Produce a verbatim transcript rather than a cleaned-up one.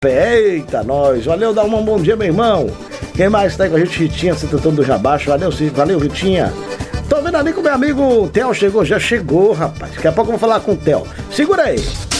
Eita, nós. Valeu, dá um bom dia, meu irmão. Quem mais tá aí com a gente? Ritinha, Santantão do Jabaixo. Valeu, valeu, Ritinha. Tô vendo ali que o meu amigo Theo chegou. Já chegou, rapaz. Daqui a pouco eu vou falar com o Theo. Segura aí.